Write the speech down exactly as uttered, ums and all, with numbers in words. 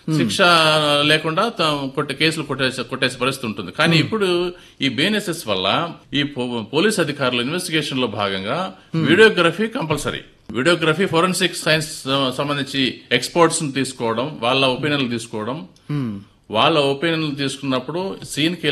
శిక్ష లేకుండా త- కొట్టే కేసులు కొట్టేసే కొట్టేసే పరిస్థితి ఉంటుంది. కానీ ఇప్పుడు ఈ బిఎన్ఎస్ఎస్ వల్ల ఈ పో- పోలీస్ అధికారుల ఇన్వెస్టిగేషన్ లో భాగంగా videography compulsory. Videography, forensic science సంబంధించి ఎక్స్పర్ట్స్ ని తీసుకోవడం, వాళ్ళ ఒపీనియన్లు తీసుకోవడం, వాళ్ళ ఒపీనియన్లు తీసుకున్నప్పుడు సీన్ కి